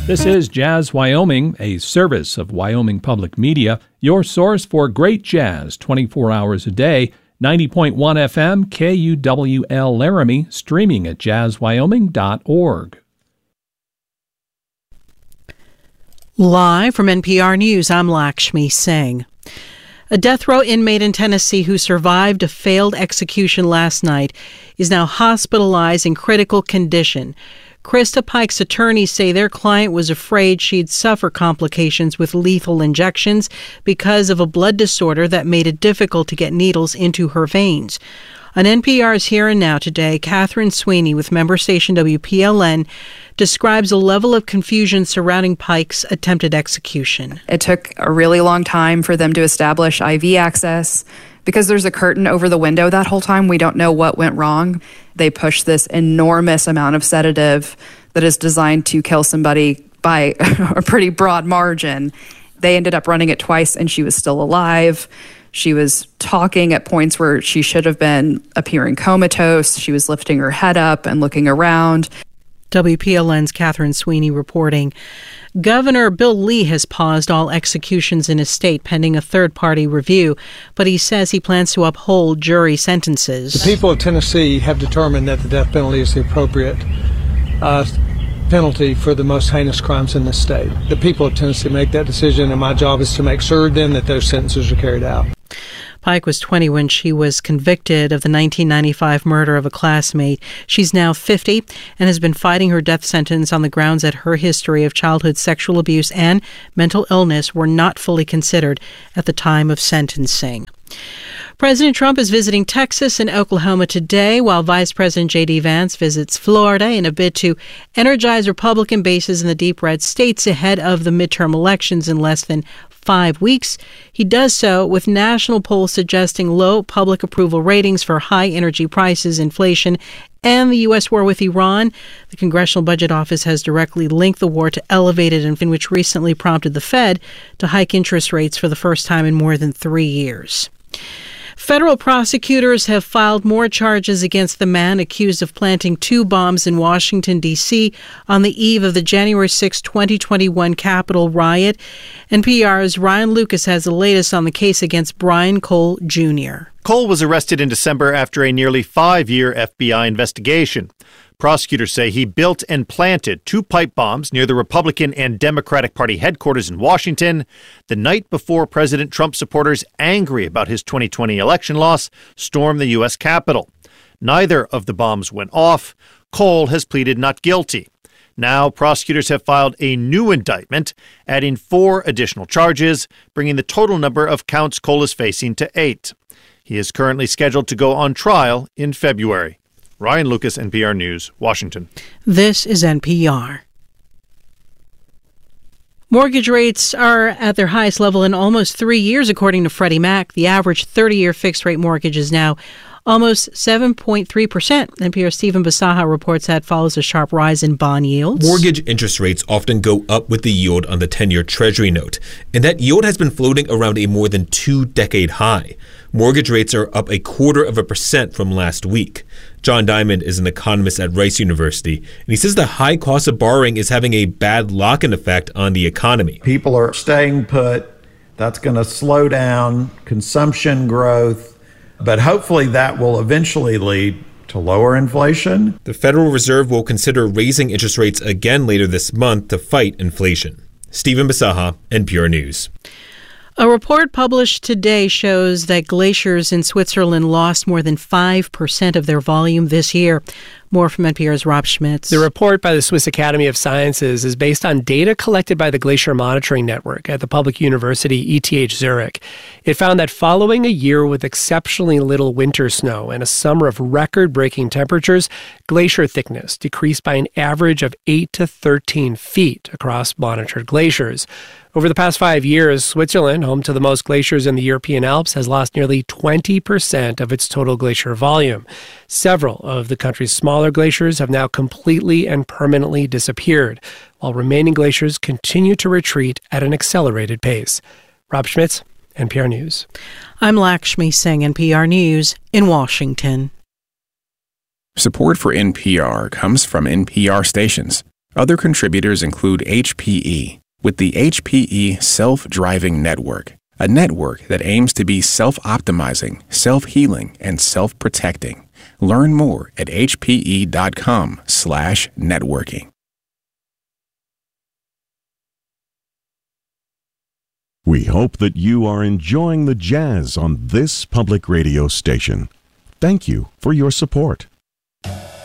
This is Jazz Wyoming, a service of Wyoming Public Media, your source for great jazz 24 hours a day. 90.1 FM, KUWL Laramie, streaming at jazzwyoming.org. Live from NPR News, I'm Lakshmi Singh. A death row inmate in Tennessee who survived a failed execution last night is now hospitalized in critical condition. Krista Pike's attorneys say their client was afraid she'd suffer complications with lethal injections because of a blood disorder that made it difficult to get needles into her veins. On NPR's Here and Now today, Catherine Sweeney with member station WPLN describes a level of confusion surrounding Pike's attempted execution. It took a really long time for them to establish IV access. Because there's a curtain over the window that whole time, we don't know what went wrong. They pushed this enormous amount of sedative that is designed to kill somebody by a pretty broad margin. They ended up running it twice, and she was still alive. She was talking at points where she should have been appearing comatose. She was lifting her head up and looking around. WPLN's Catherine Sweeney reporting. Governor Bill Lee has paused all executions in his state pending a third-party review, but he says he plans to uphold jury sentences. The people of Tennessee have determined that the death penalty is the appropriate penalty for the most heinous crimes in this state. The people of Tennessee make that decision, and my job is to make sure then that those sentences are carried out. Pike was 20 when she was convicted of the 1995 murder of a classmate. She's now 50 and has been fighting her death sentence on the grounds that her history of childhood sexual abuse and mental illness were not fully considered at the time of sentencing. President Trump is visiting Texas and Oklahoma today, while Vice President J.D. Vance visits Florida in a bid to energize Republican bases in the deep red states ahead of the midterm elections in less than 5 weeks. He does so with national polls suggesting low public approval ratings for high energy prices, inflation, and the U.S. war with Iran. The Congressional Budget Office has directly linked the war to elevated inflation, which recently prompted the Fed to hike interest rates for the first time in more than 3 years. Federal prosecutors have filed more charges against the man accused of planting 2 bombs in Washington, D.C. on the eve of the January 6, 2021 Capitol riot. NPR's Ryan Lucas has the latest on the case against Brian Cole, Jr. Cole was arrested in December after a nearly 5-year FBI investigation. Prosecutors say he built and planted 2 pipe bombs near the Republican and Democratic Party headquarters in Washington the night before President Trump supporters, angry about his 2020 election loss, stormed the U.S. Capitol. Neither of the bombs went off. Cole has pleaded not guilty. Now, prosecutors have filed a new indictment, adding 4 additional charges, bringing the total number of counts Cole is facing to 8. He is currently scheduled to go on trial in February. Ryan Lucas, NPR News, Washington. This is NPR. Mortgage rates are at their highest level in almost 3 years, according to Freddie Mac. The average 30-year fixed-rate mortgage is now almost 7.3%. NPR's Stephen Basaha reports that follows a sharp rise in bond yields. Mortgage interest rates often go up with the yield on the 10-year Treasury note, and that yield has been floating around a more than 2-decade high. Mortgage rates are up 0.25% from last week. John Diamond is an economist at Rice University, and he says the high cost of borrowing is having a bad lock-in effect on the economy. People are staying put. That's going to slow down consumption growth, but hopefully that will eventually lead to lower inflation. The Federal Reserve will consider raising interest rates again later this month to fight inflation. Stephen Basaha, NPR News. A report published today shows that glaciers in Switzerland lost more than 5% of their volume this year. More from NPR's Rob Schmitz. The report by the Swiss Academy of Sciences is based on data collected by the Glacier Monitoring Network at the public university ETH Zurich. It found that following a year with exceptionally little winter snow and a summer of record-breaking temperatures, glacier thickness decreased by an average of 8 to 13 feet across monitored glaciers. Over the past 5 years, Switzerland, home to the most glaciers in the European Alps, has lost nearly 20% of its total glacier volume. Several of the country's smaller glaciers have now completely and permanently disappeared, while remaining glaciers continue to retreat at an accelerated pace. Rob Schmitz, NPR News. I'm Lakshmi Singh, NPR News in Washington. Support for NPR comes from NPR stations. Other contributors include HPE, with the HPE Self-Driving Network, a network that aims to be self-optimizing, self-healing, and self-protecting. Learn more at hpe.com/networking. We hope that you are enjoying the jazz on this public radio station. Thank you for your support.